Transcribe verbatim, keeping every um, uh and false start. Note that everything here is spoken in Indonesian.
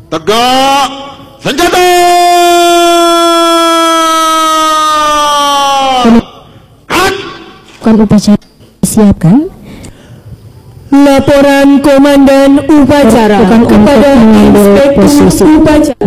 Tegak senjata. Kan upacara disiapkan. Laporan Komandan Upacara kepada Inspektur Upacara.